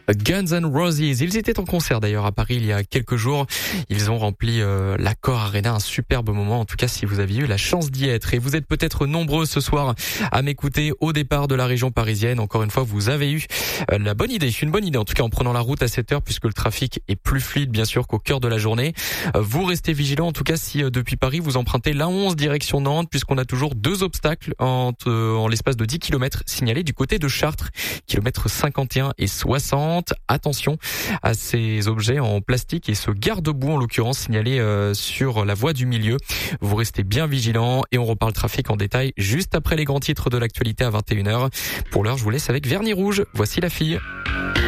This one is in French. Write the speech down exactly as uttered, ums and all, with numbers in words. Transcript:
Guns N' Roses. Ils étaient en concert d'ailleurs à Paris il y a quelques jours. Ils ont rempli euh, l'Accor Arena, un superbe moment. En tout cas, si vous avez eu la chance d'y être. Et vous êtes peut-être nombreux ce soir à m'écouter au départ de la région parisienne. Encore une fois, vous avez eu euh, la bonne idée, une bonne idée en tout cas en prenant la route à cette heure, puisque le trafic est plus fluide bien sûr qu'au cœur de la journée. Euh, vous restez vigilants en tout cas si euh, depuis Paris vous empruntez l'A onze direction Nantes, puisqu'on a toujours deux obstacles en, euh, en l'espace de dix kilomètres signalés du côté de Chartres, kilomètres cinquante et un et soixante. Attention à ces objets en plastique et ce garde-boue en l'occurrence signalé euh, sur la voie du milieu. Vous restez bien vigilants et on reparle trafic en détail juste après les grands titres de l'actualité à vingt et une heures. Pour l'heure, je vous laisse avec Vernis Rouge. Voici la fille.